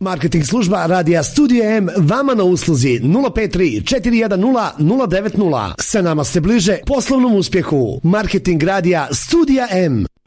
Marketing služba Radija Studio M vama na usluzi 053 410 090. Sa nama ste bliže poslovnom uspjehu. Marketing Radija Studio M.